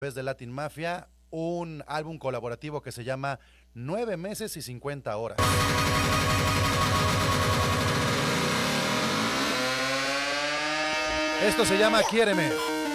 través de Latin Mafia, un álbum colaborativo que se llama 9 meses y 50 horas. Esto se llama Quiéreme.